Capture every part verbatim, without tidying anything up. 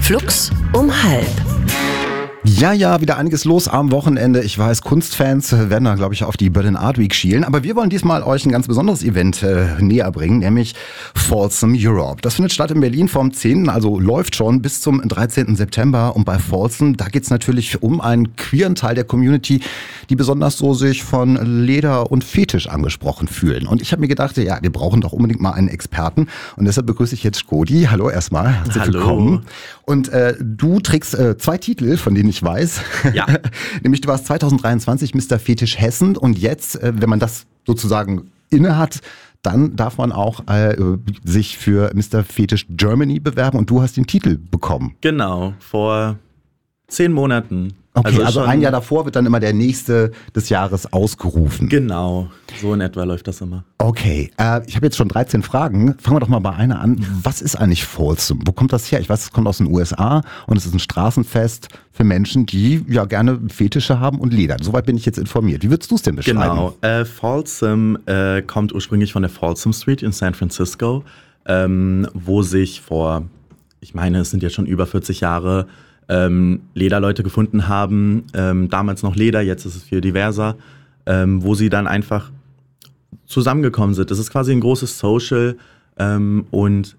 Flux um halb. Ja, ja, wieder einiges los am Wochenende. Ich weiß, Kunstfans werden da, glaube ich, auf die Berlin Art Week schielen. Aber wir wollen diesmal euch ein ganz besonderes Event äh, näher bringen, nämlich Folsom Europe. Das findet statt in Berlin vom zehnten, also läuft schon bis zum dreizehnten September. Und bei Folsom, da geht's natürlich um einen queeren Teil der Community, die besonders so sich von Leder und Fetisch angesprochen fühlen. Und ich habe mir gedacht, ja, wir brauchen doch unbedingt mal einen Experten. Und deshalb begrüße ich jetzt Skodi. Hallo erstmal, herzlich Hallo. willkommen. Und äh, du trägst äh, zwei Titel, von denen ich weiß. Ja. Nämlich du warst zwanzig dreiundzwanzig Mister Fetisch Hessen und jetzt, äh, wenn man das sozusagen inne hat, dann darf man auch äh, sich für Mister Fetisch Germany bewerben und du hast den Titel bekommen. Genau, vor zehn Monaten. Okay, also, also schon, ein Jahr davor wird dann immer der nächste des Jahres ausgerufen. Genau, so in etwa läuft das immer. Okay, äh, ich habe jetzt schon dreizehn Fragen. Fangen wir doch mal bei einer an. Was ist eigentlich Folsom? Wo kommt das her? Ich weiß, es kommt aus den U S A und es ist ein Straßenfest für Menschen, die ja gerne Fetische haben und Leder. Soweit bin ich jetzt informiert. Wie würdest du es denn beschreiben? Genau, äh, Folsom äh, kommt ursprünglich von der Folsom Street in San Francisco, ähm, wo sich vor, ich meine, es sind jetzt schon über vierzig Jahre, ähm, Lederleute gefunden haben. Ähm, damals noch Leder, jetzt ist es viel diverser, ähm, wo sie dann einfach zusammengekommen sind. Das ist quasi ein großes Social ähm, und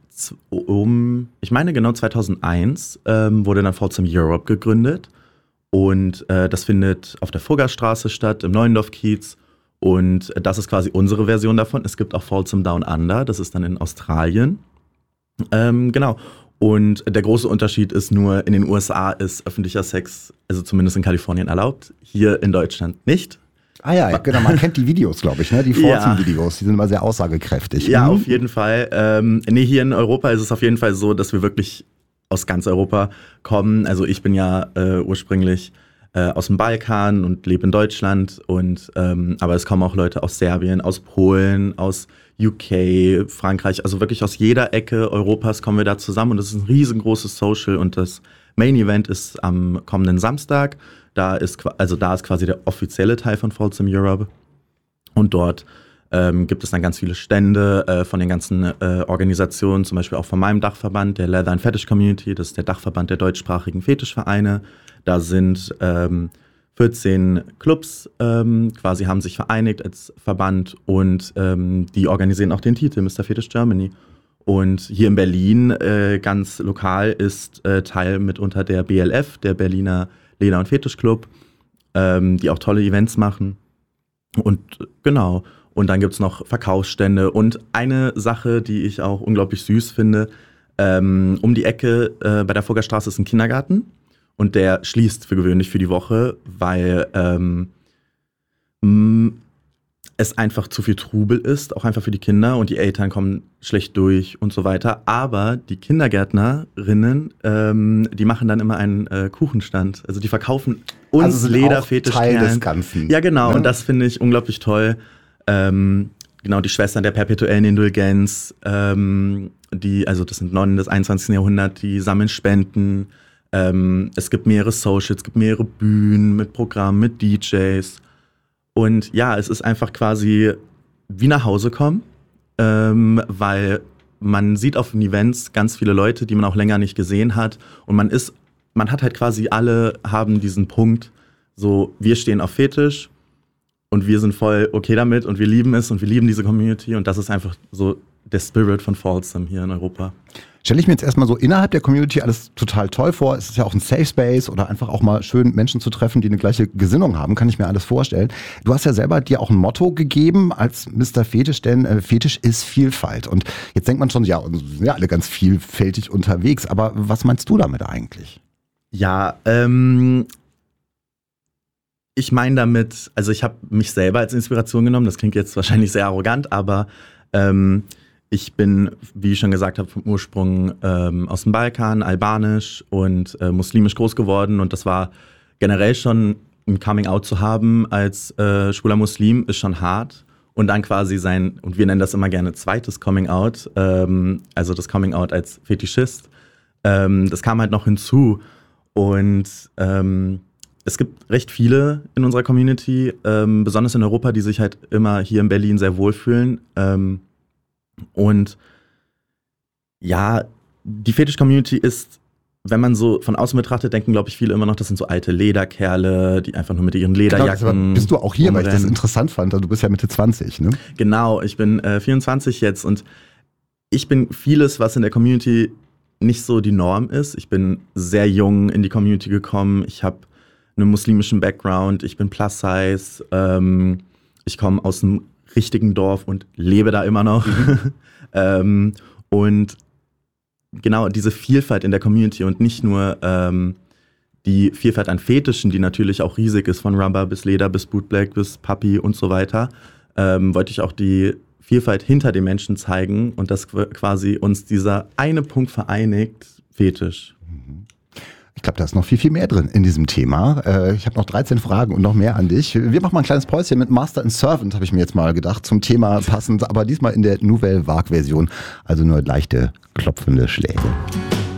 um, ich meine genau zweitausendeins ähm, wurde dann Folsom Europe gegründet und äh, das findet auf der Fuggerstraße statt, im Neuendorf-Kiez und das ist quasi unsere Version davon. Es gibt auch Folsom Down Under, das ist dann in Australien. Ähm, genau. Und der große Unterschied ist nur, in den U S A ist öffentlicher Sex, also zumindest in Kalifornien, erlaubt, hier in Deutschland nicht. Ah ja, genau, man kennt die Videos, glaube ich, ne? Die Folsom-Videos, die sind immer sehr aussagekräftig. Ja, mhm. auf jeden Fall. Ähm, nee, hier in Europa ist es auf jeden Fall so, dass wir wirklich aus ganz Europa kommen. Also ich bin ja äh, ursprünglich äh, aus dem Balkan und lebe in Deutschland. Und, ähm, aber es kommen auch Leute aus Serbien, aus Polen, aus U K, Frankreich. Also wirklich aus jeder Ecke Europas kommen wir da zusammen. Und das ist ein riesengroßes Social. Und das Main Event ist am kommenden Samstag. Da ist, also da ist quasi der offizielle Teil von Folsom Europe. Und dort ähm, gibt es dann ganz viele Stände äh, von den ganzen äh, Organisationen, zum Beispiel auch von meinem Dachverband, der Leather and Fetish Community. Das ist der Dachverband der deutschsprachigen Fetischvereine. Da sind ähm, vierzehn Clubs, ähm, quasi haben sich vereinigt als Verband und ähm, die organisieren auch den Titel Mister Fetish Germany. Und hier in Berlin, äh, ganz lokal, ist äh, Teil mitunter der B L F, der Berliner Leder- und Fetischclub, ähm, die auch tolle Events machen. Und genau, und dann gibt es noch Verkaufsstände. Und eine Sache, die ich auch unglaublich süß finde, ähm, um die Ecke äh, bei der Fuggerstraße ist ein Kindergarten. Und der schließt für gewöhnlich für die Woche, weil ähm, mh, es einfach zu viel Trubel ist, auch einfach für die Kinder und die Eltern kommen schlecht durch und so weiter. Aber die Kindergärtnerinnen, ähm, die machen dann immer einen äh, Kuchenstand. Also die verkaufen uns also Lederfetischperlen. Teil des Ganzen. Ja, genau. Ne? Und das finde ich unglaublich toll. Ähm, genau, die Schwestern der perpetuellen Indulgenz, ähm, die, also das sind Nonnen des einundzwanzigsten Jahrhunderts, die sammeln Spenden. Ähm, es gibt mehrere Socials, es gibt mehrere Bühnen mit Programmen, mit D Js. Und ja, es ist einfach quasi wie nach Hause kommen, ähm, weil man sieht auf den Events ganz viele Leute, die man auch länger nicht gesehen hat. Und man ist, man hat halt quasi alle haben diesen Punkt, so wir stehen auf Fetisch und wir sind voll okay damit und wir lieben es und wir lieben diese Community. Und das ist einfach so der Spirit von Folsom hier in Europa. Stelle ich mir jetzt erstmal so innerhalb der Community alles total toll vor. Es ist ja auch ein Safe Space oder einfach auch mal schön Menschen zu treffen, die eine gleiche Gesinnung haben, kann ich mir alles vorstellen. Du hast ja selber dir auch ein Motto gegeben als Mister Fetisch, denn äh, Fetisch ist Vielfalt. Und jetzt denkt man schon, ja, wir sind ja alle ganz vielfältig unterwegs. Aber was meinst du damit eigentlich? Ja, ähm, ich meine damit, also ich habe mich selber als Inspiration genommen. Das klingt jetzt wahrscheinlich sehr arrogant, aber ähm, ich bin, wie ich schon gesagt habe, vom Ursprung ähm, aus dem Balkan, albanisch und äh, muslimisch groß geworden. Und das war generell schon ein Coming-out zu haben als äh, schwuler Muslim, ist schon hart. Und dann quasi sein, und wir nennen das immer gerne zweites Coming-out, ähm, also das Coming-out als Fetischist. Ähm, das kam halt noch hinzu. Und ähm, es gibt recht viele in unserer Community, ähm, besonders in Europa, die sich halt immer hier in Berlin sehr wohlfühlen. Ähm, Und ja, die Fetisch-Community ist wenn man so von außen betrachtet, denken, glaube ich, viele immer noch, das sind so alte Lederkerle, die einfach nur mit ihren Lederjacken Genau, aber bist du auch hier, umrennen. weil ich das interessant fand. Du bist ja Mitte zwanzig, ne? Genau, ich bin äh, vierundzwanzig jetzt und ich bin vieles, was in der Community nicht so die Norm ist. Ich bin sehr jung in die Community gekommen. Ich habe einen muslimischen Background. Ich bin plus size. Ähm, ich komme aus einem richtigen Dorf und lebe da immer noch. Mhm. ähm, und genau diese Vielfalt in der Community und nicht nur ähm, die Vielfalt an Fetischen, die natürlich auch riesig ist, von Rubber bis Leder bis Bootblack bis Puppy und so weiter, ähm, wollte ich auch die Vielfalt hinter den Menschen zeigen und dass quasi uns dieser eine Punkt vereinigt, Fetisch. Ich glaube, da ist noch viel, viel mehr drin in diesem Thema. Äh, ich habe noch dreizehn Fragen und noch mehr an dich. Wir machen mal ein kleines Päuschen mit Master and Servant, habe ich mir jetzt mal gedacht, zum Thema passend, aber diesmal in der Nouvelle Vague Version, also nur leichte klopfende Schläge.